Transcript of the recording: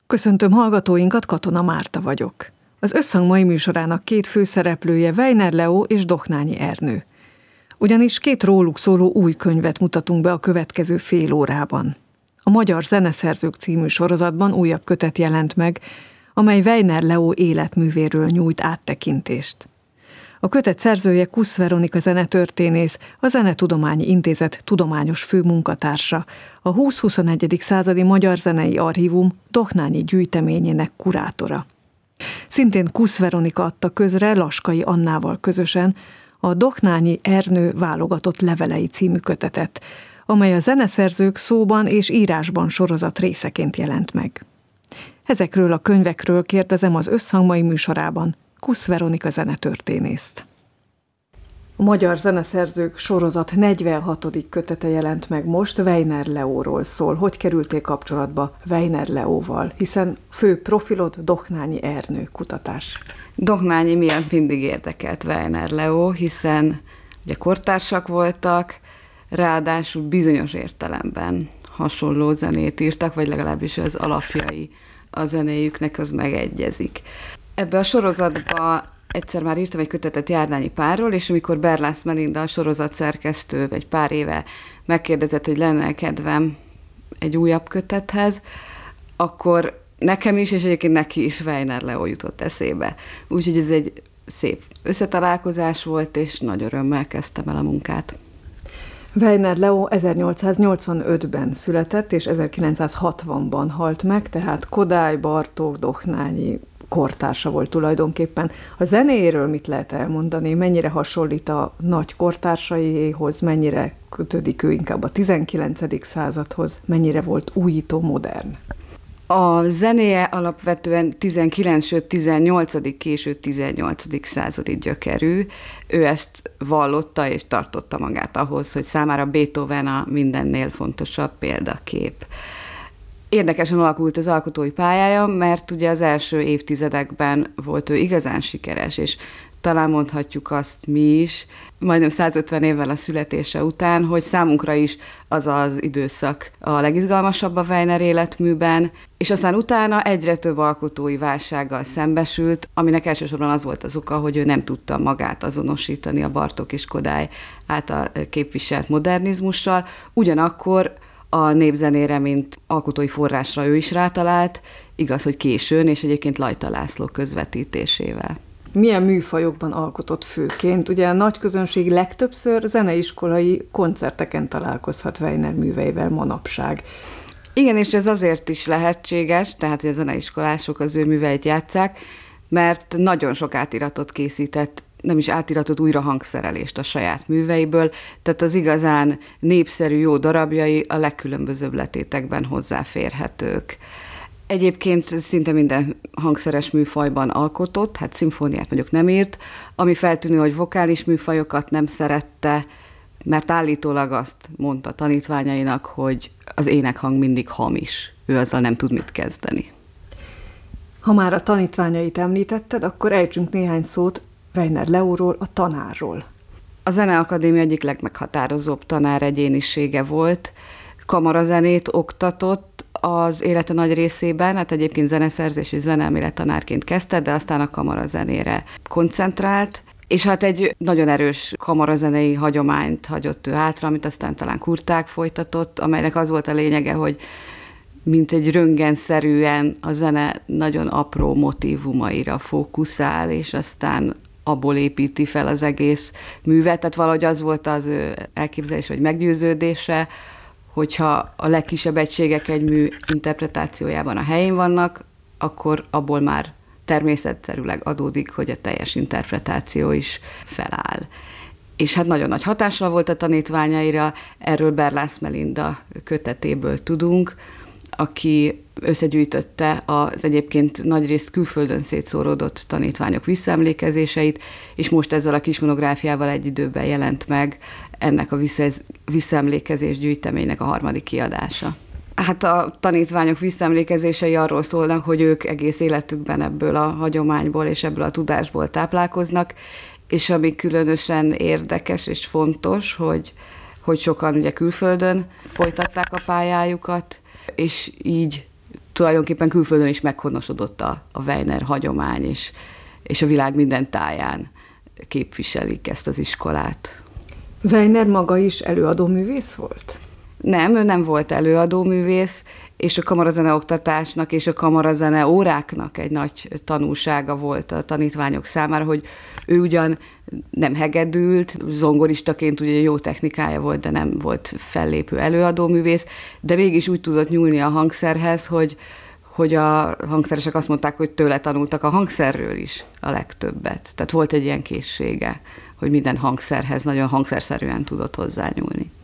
Köszöntöm hallgatóinkat, Katona Márta vagyok. Az Összhang mai műsorának két főszereplője Weiner Leó és Doknányi Ernő. Ugyanis két róluk szóló új könyvet mutatunk be a következő fél órában. A Magyar Zeneszerzők című sorozatban újabb kötet jelent meg, amely Weiner Leó életművéről nyújt áttekintést. A kötet szerzője Kusz Veronika zenetörténész, a Zenetudományi Intézet tudományos főmunkatársa, a 20-21. századi magyar zenei archívum Doknányi gyűjteményének kurátora. Szintén Kusz Veronika adta közre Laskai Annával közösen a Doknányi Ernő válogatott levelei című kötetet, amely a Zeneszerzők szóban és írásban sorozat részeként jelent meg. Ezekről a könyvekről kérdezem az Összhang mai műsorában Kusz Veronika zenetörténészt. A Magyar Zeneszerzők sorozat 46. kötete jelent meg most, Weiner Leóról szól. Hogy kerültél kapcsolatba Weiner Leóval? Hiszen fő profilod Doknányi Ernő kutatás. Doknányi miatt mindig érdekelt Weiner Leó, hiszen ugye kortársak voltak, ráadásul bizonyos értelemben hasonló zenét írtak, vagy legalábbis az alapjai a zenéjüknek az megegyezik. Ebbe a sorozatba egyszer már írtam egy kötetet Járdányi Pálról, és amikor Berlász Melinda, a sorozat szerkesztő, egy pár éve megkérdezett, hogy lenne kedvem egy újabb kötethez, akkor nekem is, és egyébként neki is Weiner Leó jutott eszébe. Úgyhogy ez egy szép összetalálkozás volt, és nagy örömmel kezdtem el a munkát. Weiner Leó 1885-ben született, és 1960-ban halt meg, tehát Kodály, Bartók, Doknányi kortársa volt tulajdonképpen. A zenéjéről mit lehet elmondani? Mennyire hasonlít a nagy kortársaiéhoz, mennyire kötődik ő inkább a 19. századhoz, mennyire volt újító, modern? A zenéje alapvetően 19, sőt 18., késő 18. századi gyökerű. Ő ezt vallotta és tartotta magát ahhoz, hogy számára Beethoven a mindennél fontosabb példakép. Érdekesen alakult az alkotói pályája, mert ugye az első évtizedekben volt ő igazán sikeres, és talán mondhatjuk azt mi is, majdnem 150 évvel a születése után, hogy számunkra is az az időszak a legizgalmasabb a Weiner életműben, és aztán utána egyre több alkotói válsággal szembesült, aminek elsősorban az volt az oka, hogy ő nem tudta magát azonosítani a Bartók és Kodály által képviselt modernizmussal, ugyanakkor a népzenére, mint alkotói forrásra ő is rátalált, igaz, hogy későn, és egyébként Lajta László közvetítésével. Milyen műfajokban alkotott főként? Ugye a nagy közönség legtöbbször zeneiskolai koncerteken találkozhat Weiner műveivel manapság. Igen, és ez azért is lehetséges, tehát hogy a zeneiskolások az ő műveit játsszák, mert nagyon sok átiratot készített, nem is átiratot, újra hangszerelést a saját műveiből, tehát az igazán népszerű, jó darabjai a legkülönbözőbb letétekben hozzáférhetők. Egyébként szinte minden hangszeres műfajban alkotott, hát szimfóniát mondjuk nem írt, ami feltűnő, hogy vokális műfajokat nem szerette, mert állítólag azt mondta tanítványainak, hogy az énekhang mindig hamis, ő azzal nem tud mit kezdeni. Ha már a tanítványait említetted, akkor ejtsünk néhány szót Weiner Leóról, a tanárról. A Zeneakadémia egyik legmeghatározóbb tanár egyénisége volt, kamarazenét oktatott az élete nagy részében, hát egyébként zeneszerzés és zeneelmélet tanárként kezdte, de aztán a kamarazenére koncentrált, és hát egy nagyon erős kamarazenei hagyományt hagyott ő hátra, amit aztán talán Kurták folytatott, amelynek az volt a lényege, hogy mint egy röntgenszerűen a zene nagyon apró motívumaira fókuszál, és aztán abból építi fel az egész művet. Tehát valahogy az volt az ő elképzelés, vagy meggyőződése, hogyha a legkisebb egységek egy mű interpretációjában a helyén vannak, akkor abból már természetszerűleg adódik, hogy a teljes interpretáció is feláll. És hát nagyon nagy hatással volt a tanítványaira, erről Berlász Melinda kötetéből tudunk, aki összegyűjtötte az egyébként nagyrészt külföldön szétszóródott tanítványok visszaemlékezéseit, és most ezzel a kis monográfiával egy időben jelent meg ennek a visszaemlékezés gyűjteménynek a 3. kiadása. Hát a tanítványok visszaemlékezései arról szólnak, hogy ők egész életükben ebből a hagyományból és ebből a tudásból táplálkoznak, és ami különösen érdekes és fontos, hogy sokan ugye külföldön folytatták a pályájukat, és így tulajdonképpen külföldön is meghonosodott a Weiner hagyomány, és a világ minden táján képviselik ezt az iskolát. Weiner maga is előadóművész volt? Nem, ő nem volt előadóművész, és a kamarazene oktatásnak és a kamarazene óráknak egy nagy tanulsága volt a tanítványok számára, hogy ő ugyan nem hegedült, zongoristaként ugye jó technikája volt, de nem volt fellépő előadóművész, de mégis úgy tudott nyúlni a hangszerhez, hogy a hangszeresek azt mondták, hogy tőle tanultak a hangszerről is a legtöbbet. Tehát volt egy ilyen készsége, hogy minden hangszerhez nagyon hangszerszerűen tudott hozzányúlni.